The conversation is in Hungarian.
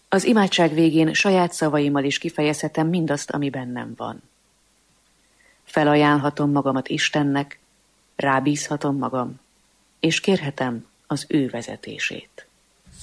Az imádság végén saját szavaimmal is kifejezhetem mindazt, ami bennem van. Felajánlhatom magamat Istennek, rábízhatom magam, és kérhetem az ő vezetését.